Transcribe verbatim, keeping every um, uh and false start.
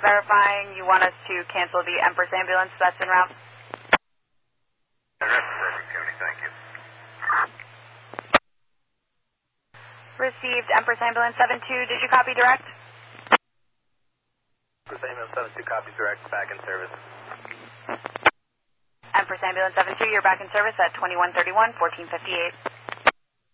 verifying you want us to cancel the Empress ambulance that's en route. That's perfect, County. Thank you. Received Empress ambulance seven two. Did you copy direct? Empress ambulance seven two copies direct. Back in service. Empress ambulance seven two, you're back in service at twenty-one thirty-one, fourteen fifty-eight.